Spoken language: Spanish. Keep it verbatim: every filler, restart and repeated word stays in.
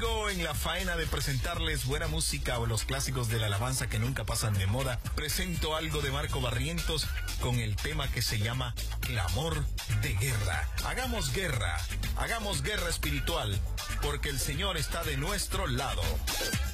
Sigo en la faena de presentarles buena música o los clásicos de la alabanza que nunca pasan de moda. Presento algo de Marco Barrientos con el tema que se llama Clamor de Guerra. Hagamos guerra, hagamos guerra espiritual, porque el Señor está de nuestro lado.